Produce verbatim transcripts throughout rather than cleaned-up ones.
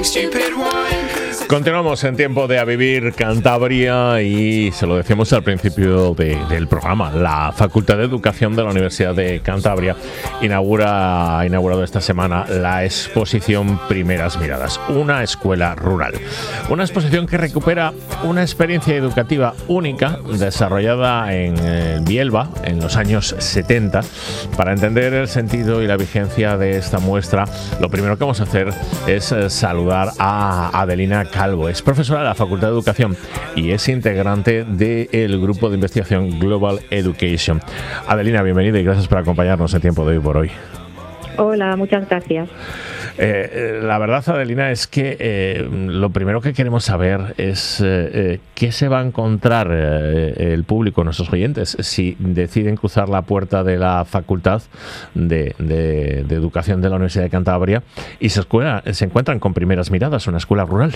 Continuamos en tiempo de A Vivir Cantabria y se lo decíamos al principio de, del programa. La Facultad de Educación de la Universidad de Cantabria inaugura, ha inaugurado esta semana la exposición Primeras Miradas, una escuela rural. Una exposición que recupera una experiencia educativa única desarrollada en eh, Bielva en los años setenta. Para entender el sentido y la vigencia de esta muestra, lo primero que vamos a hacer es eh, saludar a Adelina Calvo. Es profesora de la Facultad de Educación y es integrante del grupo de investigación Global Education. Adelina, bienvenida y gracias por acompañarnos en Tiempo de Hoy por Hoy. Hola, muchas gracias. Eh, la verdad, Adelina, es que eh, lo primero que queremos saber es eh, qué se va a encontrar eh, el público, nuestros oyentes, si deciden cruzar la puerta de la Facultad de, de, de Educación de la Universidad de Cantabria y se, escuela, se encuentran con Primeras Miradas, una escuela rural.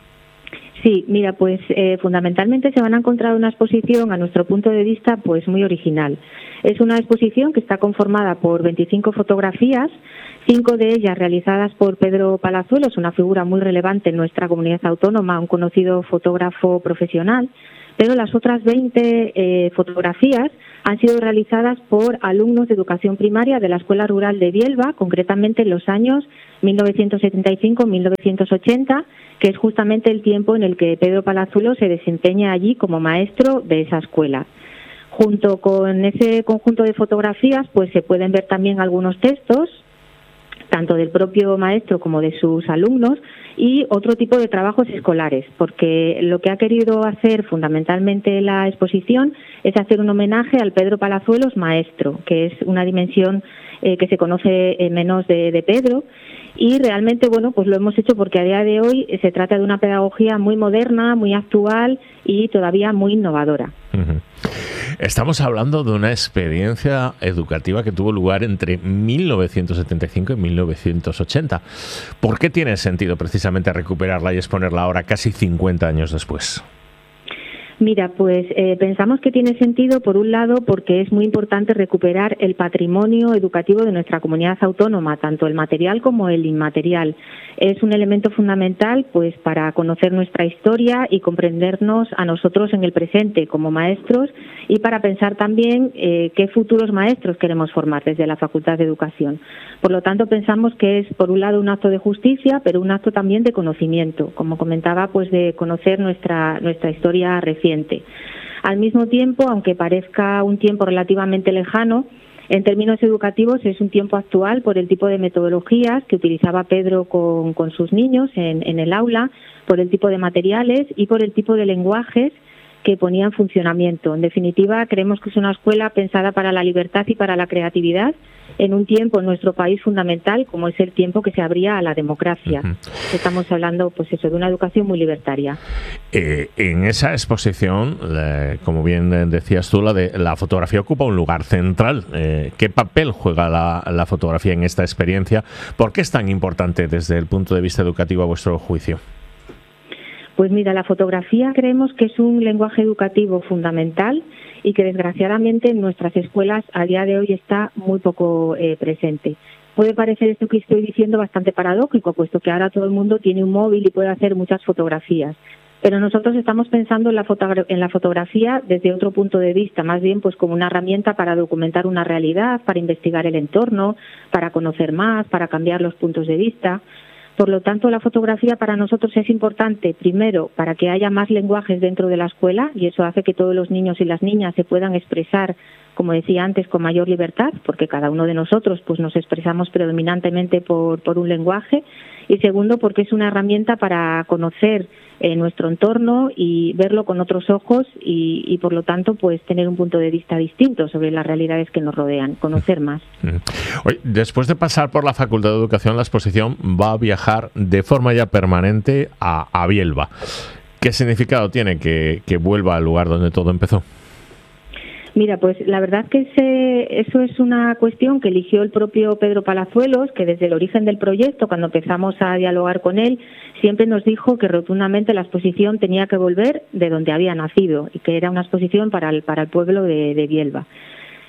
Sí, mira, pues eh, fundamentalmente se van a encontrar una exposición, a nuestro punto de vista, pues muy original. Es una exposición que está conformada por veinticinco fotografías, cinco de ellas realizadas por Pedro Palazuelos, una figura muy relevante en nuestra comunidad autónoma, un conocido fotógrafo profesional, pero las otras veinte eh, fotografías han sido realizadas por alumnos de educación primaria de la Escuela Rural de Bielva, concretamente en los años mil novecientos setenta y cinco a mil novecientos ochenta, que es justamente el tiempo en el que Pedro Palazuelos se desempeña allí como maestro de esa escuela. Junto con ese conjunto de fotografías, pues se pueden ver también algunos textos, tanto del propio maestro como de sus alumnos, y otro tipo de trabajos escolares, porque lo que ha querido hacer fundamentalmente la exposición es hacer un homenaje al Pedro Palazuelos maestro, que es una dimensión eh, que se conoce eh, menos de, de Pedro, y realmente, bueno, pues lo hemos hecho porque a día de hoy se trata de una pedagogía muy moderna, muy actual y todavía muy innovadora. Uh-huh. Estamos hablando de una experiencia educativa que tuvo lugar entre mil novecientos setenta y cinco y mil novecientos ochenta. ¿Por qué tiene sentido precisamente recuperarla y exponerla ahora, casi cincuenta años después? Mira, pues eh, pensamos que tiene sentido, por un lado, porque es muy importante recuperar el patrimonio educativo de nuestra comunidad autónoma, tanto el material como el inmaterial. Es un elemento fundamental, pues, para conocer nuestra historia y comprendernos a nosotros en el presente como maestros y para pensar también eh, qué futuros maestros queremos formar desde la Facultad de Educación. Por lo tanto, pensamos que es, por un lado, un acto de justicia, pero un acto también de conocimiento, como comentaba, pues, de conocer nuestra nuestra historia reciente. Al mismo tiempo, aunque parezca un tiempo relativamente lejano, en términos educativos es un tiempo actual por el tipo de metodologías que utilizaba Pedro con, con sus niños en, en el aula, por el tipo de materiales y por el tipo de lenguajes que ponía en funcionamiento. En definitiva, creemos que es una escuela pensada para la libertad y para la creatividad en un tiempo en nuestro país fundamental, como es el tiempo que se abría a la democracia. Uh-huh. Estamos hablando, pues eso, de una educación muy libertaria. Eh, en esa exposición, eh, como bien decías tú, la de la fotografía ocupa un lugar central. Eh, ¿Qué papel juega la, la fotografía en esta experiencia? ¿Por qué es tan importante desde el punto de vista educativo a vuestro juicio? Pues mira, la fotografía creemos que es un lenguaje educativo fundamental y que desgraciadamente en nuestras escuelas a día de hoy está muy poco eh, presente. Puede parecer esto que estoy diciendo bastante paradójico, puesto que ahora todo el mundo tiene un móvil y puede hacer muchas fotografías. Pero nosotros estamos pensando en la, fotogra- en la fotografía desde otro punto de vista, más bien pues como una herramienta para documentar una realidad, para investigar el entorno, para conocer más, para cambiar los puntos de vista. Por lo tanto, la fotografía para nosotros es importante, primero, para que haya más lenguajes dentro de la escuela, y eso hace que todos los niños y las niñas se puedan expresar, como decía antes, con mayor libertad, porque cada uno de nosotros pues nos expresamos predominantemente por, por un lenguaje, y segundo, porque es una herramienta para conocer eh, nuestro entorno y verlo con otros ojos y, y, por lo tanto, pues tener un punto de vista distinto sobre las realidades que nos rodean, conocer más. Oye, después de pasar por la Facultad de Educación, la exposición va a viajar de forma ya permanente a, a Bielva. ¿Qué significado tiene que, que vuelva al lugar donde todo empezó? Mira, pues la verdad que ese, eso es una cuestión que eligió el propio Pedro Palazuelos, que desde el origen del proyecto, cuando empezamos a dialogar con él, siempre nos dijo que rotundamente la exposición tenía que volver de donde había nacido y que era una exposición para el, para el pueblo de, de Bielva.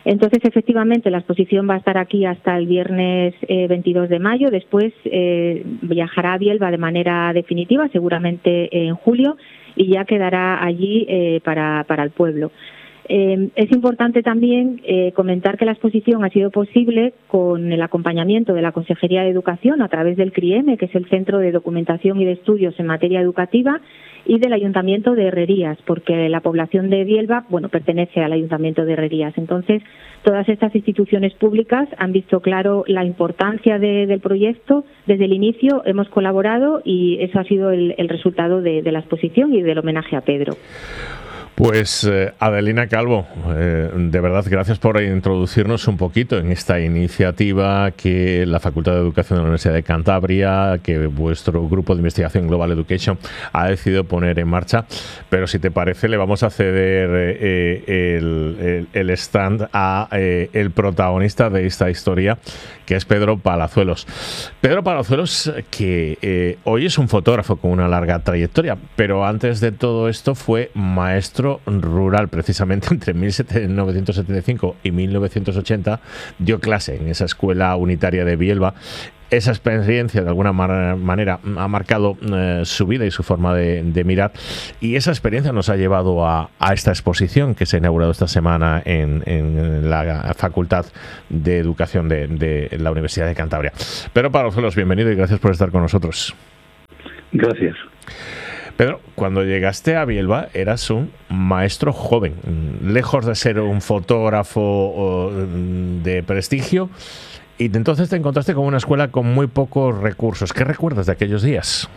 Entonces, efectivamente, la exposición va a estar aquí hasta el viernes eh, veintidós de mayo. Después eh, viajará a Bielva de manera definitiva, seguramente en julio, y ya quedará allí eh, para, para el pueblo. Eh, es importante también eh, comentar que la exposición ha sido posible con el acompañamiento de la Consejería de Educación a través del CRIEME, que es el Centro de Documentación y de Estudios en Materia Educativa, y del Ayuntamiento de Herrerías, porque la población de Bielva, bueno, pertenece al Ayuntamiento de Herrerías. Entonces, todas estas instituciones públicas han visto claro la importancia de, del proyecto. Desde el inicio hemos colaborado y eso ha sido el, el resultado de, de la exposición y del homenaje a Pedro. Pues eh, Adelina Calvo, eh, de verdad gracias por introducirnos un poquito en esta iniciativa que la Facultad de Educación de la Universidad de Cantabria, que vuestro grupo de investigación Global Education ha decidido poner en marcha. Pero si te parece, le vamos a ceder eh, el, el, el stand a eh, el protagonista de esta historia, que es Pedro Palazuelos. Pedro Palazuelos, que eh, hoy es un fotógrafo con una larga trayectoria, pero antes de todo esto fue maestro rural. Precisamente entre mil novecientos setenta y cinco y mil novecientos ochenta dio clase en esa escuela unitaria de Bielva. Esa experiencia de alguna manera ha marcado eh, su vida y su forma de, de mirar, y esa experiencia nos ha llevado a, a esta exposición que se ha inaugurado esta semana en, en la Facultad de Educación de, de la Universidad de Cantabria. Pedro Palazuelos, bienvenido y gracias por estar con nosotros. Gracias. Pedro, cuando llegaste a Bielva eras un maestro joven, lejos de ser un fotógrafo de prestigio, y entonces te encontraste con una escuela con muy pocos recursos. ¿Qué recuerdas de aquellos días?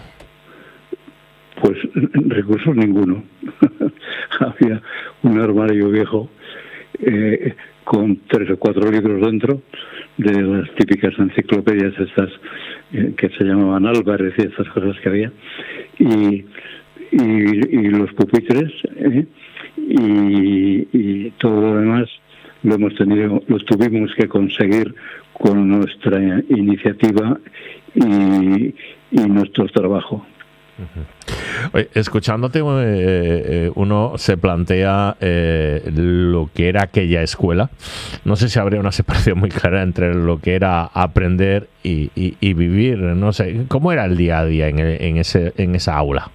Pues recursos ninguno. Había un armario viejo eh, con tres o cuatro libros dentro, de las típicas enciclopedias estas eh, que se llamaban Álvarez y estas cosas que había, y, y, y los pupitres eh, y, y todo lo demás lo hemos tenido, lo tuvimos que conseguir con nuestra iniciativa y, y nuestro trabajo. Oye, escuchándote, eh, uno se plantea eh, lo que era aquella escuela. No sé si habría una separación muy clara entre lo que era aprender y, y, y vivir. No sé, ¿cómo era el día a día en, en, ese, en esa aula?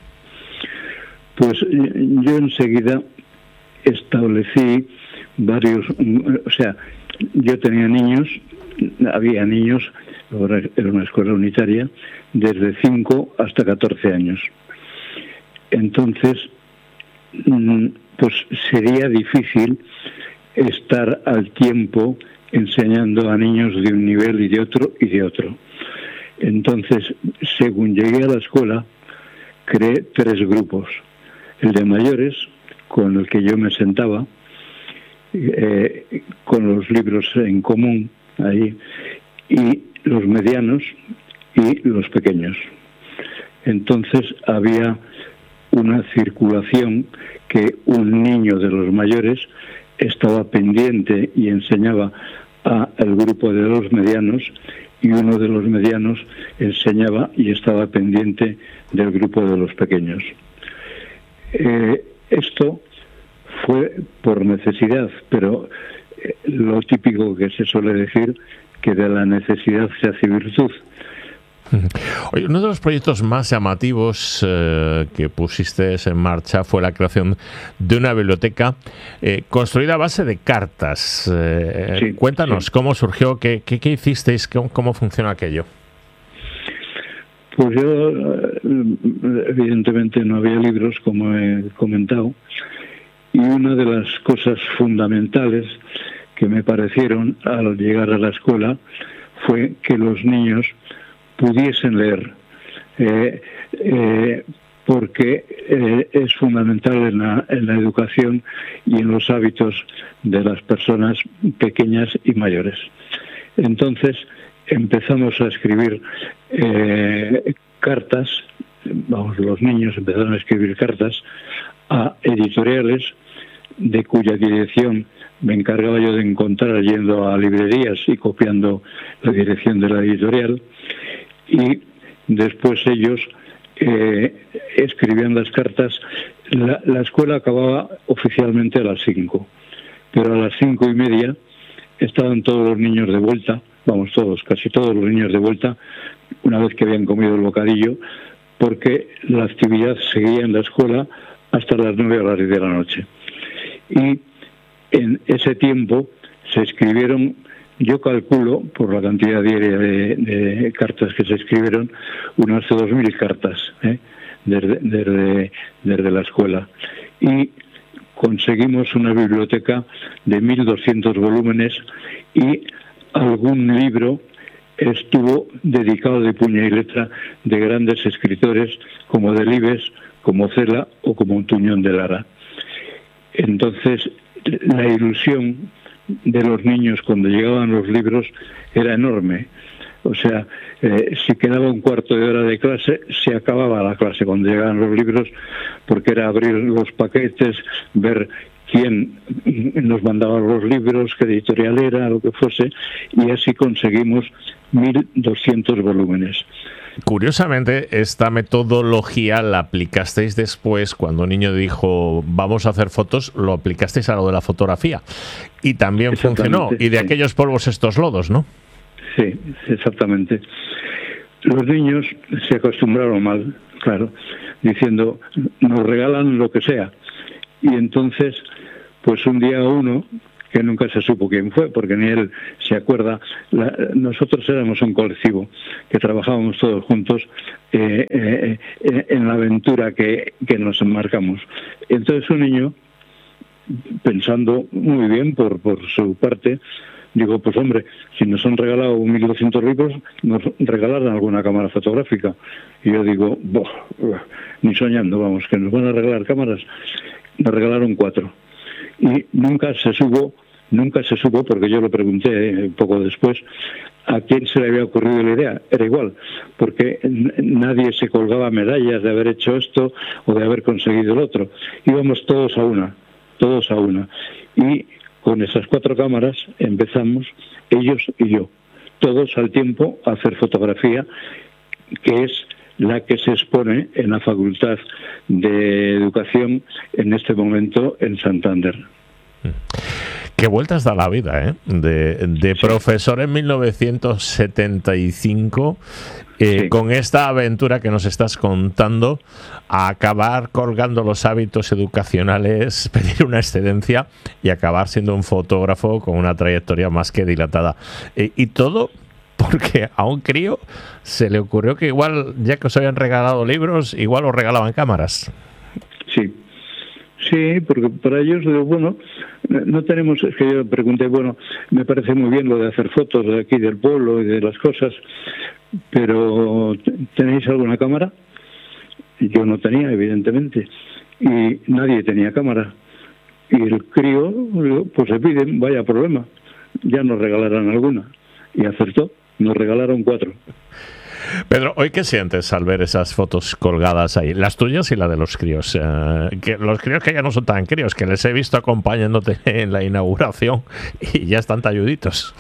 Pues yo enseguida establecí varios, o sea, yo tenía niños, había niños, era una escuela unitaria, desde cinco hasta catorce años. Entonces, pues sería difícil estar al tiempo enseñando a niños de un nivel y de otro y de otro. Entonces, según llegué a la escuela, creé tres grupos. El de mayores, con el que yo me sentaba, eh, con los libros en común ahí, y los medianos y los pequeños. Entonces había una circulación que un niño de los mayores estaba pendiente y enseñaba al grupo de los medianos, y uno de los medianos enseñaba y estaba pendiente del grupo de los pequeños. Eh, esto fue por necesidad, pero eh, lo típico que se suele decir, que de la necesidad se hace virtud. Oye, uno de los proyectos más llamativos eh, que pusiste en marcha fue la creación de una biblioteca eh, construida a base de cartas. Eh, sí, cuéntanos, sí. ¿Cómo surgió? ¿Qué, qué, qué hicisteis? ¿Cómo, ¿Cómo funciona aquello? Pues yo, evidentemente, no había libros, como he comentado, y una de las cosas fundamentales que me parecieron al llegar a la escuela fue que los niños pudiesen leer, eh, eh, porque eh, es fundamental en la, en la educación y en los hábitos de las personas pequeñas y mayores. Entonces empezamos a escribir eh, cartas, vamos, los niños empezaron a escribir cartas a editoriales, de cuya dirección me encargaba yo de encontrar yendo a librerías y copiando la dirección de la editorial, y después ellos eh, escribían las cartas. La, la escuela acababa oficialmente a las cinco, pero a las cinco y media estaban todos los niños de vuelta, vamos todos, casi todos los niños de vuelta, una vez que habían comido el bocadillo, porque la actividad seguía en la escuela hasta las nueve horas de la noche. Y en ese tiempo se escribieron, yo calculo, por la cantidad diaria de, de cartas que se escribieron, unas dos mil cartas ¿eh? desde, desde, desde la escuela. Y conseguimos una biblioteca de mil doscientos volúmenes y algún libro estuvo dedicado de puño y letra de grandes escritores como Delibes, como Cela o como Tuñón de Lara. Entonces, la ilusión de los niños cuando llegaban los libros era enorme. O sea, eh, si quedaba un cuarto de hora de clase, se acababa la clase cuando llegaban los libros, porque era abrir los paquetes, ver quién nos mandaba los libros, qué editorial era, lo que fuese, y así conseguimos mil doscientos volúmenes. Curiosamente, esta metodología la aplicasteis después, cuando un niño dijo vamos a hacer fotos, lo aplicasteis a lo de la fotografía. Y también funcionó. Y de sí. aquellos polvos estos lodos, ¿no? Sí, exactamente. Los niños se acostumbraron mal, claro, diciendo nos regalan lo que sea. Y entonces, pues un día uno, que nunca se supo quién fue, porque ni él se acuerda, la, nosotros éramos un colectivo que trabajábamos todos juntos eh, eh, eh, en la aventura que, que nos enmarcamos. Entonces un niño, pensando muy bien por, por su parte, digo, pues hombre, si nos han regalado mil doscientos libros, nos regalarán alguna cámara fotográfica. Y yo digo, boh, ni soñando, vamos, que nos van a regalar cámaras. Nos regalaron cuatro. Y nunca se supo, nunca se supo, porque yo lo pregunté eh, poco después, a quién se le había ocurrido la idea. Era igual, porque nadie se colgaba medallas de haber hecho esto o de haber conseguido el otro. Íbamos todos a una, todos a una. Y con esas cuatro cámaras empezamos, ellos y yo, todos al tiempo a hacer fotografía, que es la que se expone en la Facultad de Educación en este momento en Santander. Qué vueltas da la vida, ¿eh? De, de sí. Profesor en mil novecientos setenta y cinco, eh, sí. con esta aventura que nos estás contando, a acabar colgando los hábitos educacionales, pedir una excedencia y acabar siendo un fotógrafo con una trayectoria más que dilatada. Eh, y todo porque a un crío se le ocurrió que igual, ya que os habían regalado libros, igual os regalaban cámaras. Sí, sí, porque para ellos, bueno, no tenemos, es que yo pregunté, bueno, me parece muy bien lo de hacer fotos de aquí del pueblo y de las cosas, pero ¿tenéis alguna cámara? Y yo no tenía, evidentemente, y nadie tenía cámara. Y el crío, pues se piden, vaya problema, ya nos regalarán alguna. Y acertó. Nos regalaron cuatro. Pedro, ¿hoy qué sientes al ver esas fotos colgadas ahí? Las tuyas y la de los críos. Eh, que los críos que ya no son tan críos, que les he visto acompañándote en la inauguración y ya están talluditos.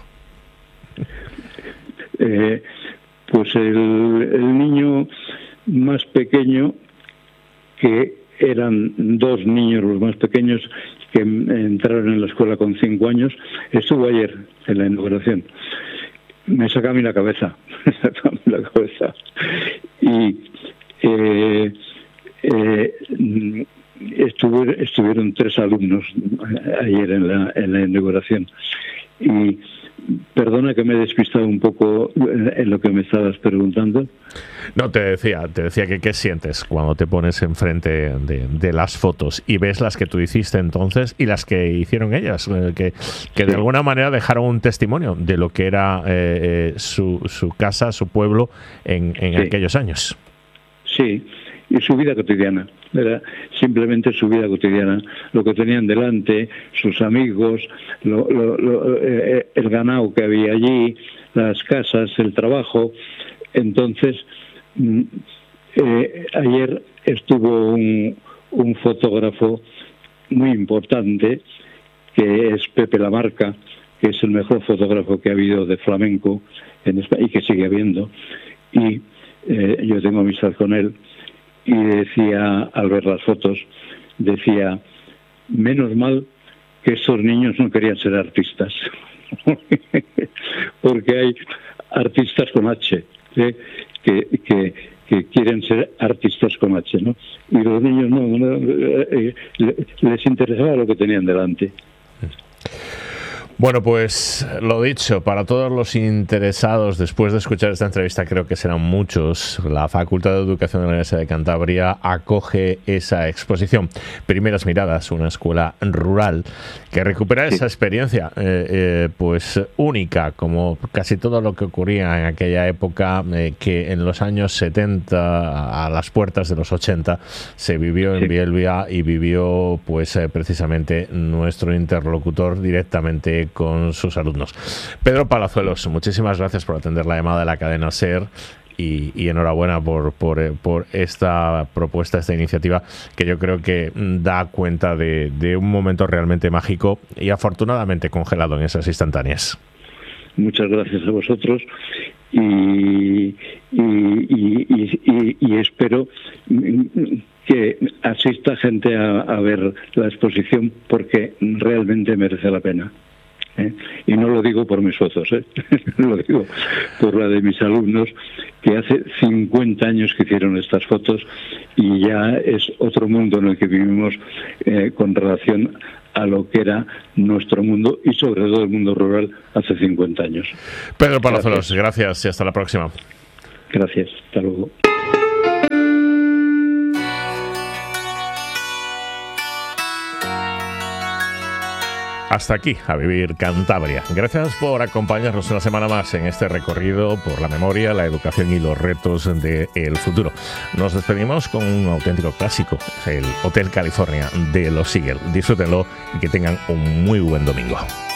Eh, pues el, el niño más pequeño, que eran dos niños los más pequeños que entraron en la escuela con cinco años, estuvo ayer en la inauguración. Me saca a mí la cabeza, me saca a mí la cabeza. Y eh, eh, estuvo, estuvieron tres alumnos ayer en la, en la inauguración. Y perdona que me he despistado un poco en lo que me estabas preguntando. No, te decía, te decía que qué sientes cuando te pones enfrente de, de las fotos y ves las que tú hiciste entonces y las que hicieron ellas, que, que de alguna manera dejaron un testimonio de lo que era eh, su, su casa, su pueblo en, en sí. aquellos años. Sí, y su vida cotidiana, era simplemente su vida cotidiana, lo que tenían delante, sus amigos, lo, lo, lo, eh, el ganado que había allí, las casas, el trabajo. Entonces, eh, ayer estuvo un, un fotógrafo muy importante, que es Pepe Lamarca, que es el mejor fotógrafo que ha habido de flamenco en España y que sigue habiendo, y eh, yo tengo amistad con él, y decía, al ver las fotos, decía, menos mal que estos niños no querían ser artistas. Porque hay artistas con H, ¿eh? que, que, que quieren ser artistas con H, ¿no? Y los niños no, no eh, les interesaba lo que tenían delante. Bueno, pues lo dicho, para todos los interesados, después de escuchar esta entrevista, creo que serán muchos, la Facultad de Educación de la Universidad de Cantabria acoge esa exposición. Primeras Miradas, una escuela rural que recupera esa experiencia eh, eh, pues única, como casi todo lo que ocurría en aquella época, eh, que en los años setenta, a las puertas de los ochenta, se vivió en Bielvia y vivió pues eh, precisamente nuestro interlocutor directamente con sus alumnos. Pedro Palazuelos, muchísimas gracias por atender la llamada de la cadena SER y, y enhorabuena por, por, por esta propuesta, esta iniciativa que yo creo que da cuenta de, de un momento realmente mágico y afortunadamente congelado en esas instantáneas. Muchas gracias a vosotros y, y, y, y, y, y espero que asista gente a, a ver la exposición porque realmente merece la pena. ¿Eh? Y no lo digo por mis fotos, ¿eh? Lo digo por la de mis alumnos, que hace cincuenta años que hicieron estas fotos y ya es otro mundo en el que vivimos eh, con relación a lo que era nuestro mundo y sobre todo el mundo rural hace cincuenta años. Pedro Palazuelos, gracias. gracias y hasta la próxima. Gracias, hasta luego. Hasta aquí, A Vivir Cantabria. Gracias por acompañarnos una semana más en este recorrido por la memoria, la educación y los retos del futuro. Nos despedimos con un auténtico clásico, el Hotel California de los Eagles. Disfrútenlo y que tengan un muy buen domingo.